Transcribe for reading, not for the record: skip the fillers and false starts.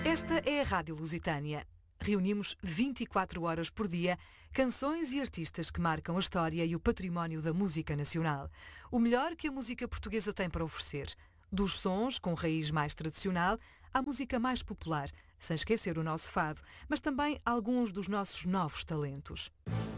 Esta é a Rádio Lusitânia. Reunimos 24 horas por dia canções e artistas que marcam a história e o património da música nacional. O melhor que a música portuguesa tem para oferecer. Dos sons com raiz mais tradicional à música mais popular, sem esquecer o nosso fado, mas também alguns dos nossos novos talentos.